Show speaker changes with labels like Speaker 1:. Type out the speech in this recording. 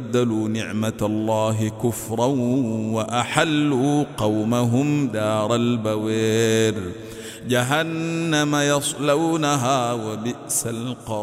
Speaker 1: بدلوا نعمة الله كفرا وأحلوا قومهم دار البوير جهنم يصلونها وبئس القرار.